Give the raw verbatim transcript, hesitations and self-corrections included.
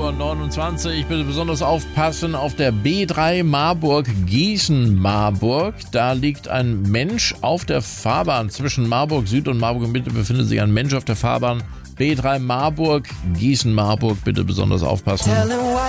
Uhr neunundzwanzig. Bitte besonders aufpassen auf der B drei Marburg Gießen-Marburg. Da liegt ein Mensch auf der Fahrbahn. Zwischen Marburg Süd und Marburg Mitte befindet sich ein Mensch auf der Fahrbahn. B drei Marburg Gießen-Marburg. Bitte besonders aufpassen.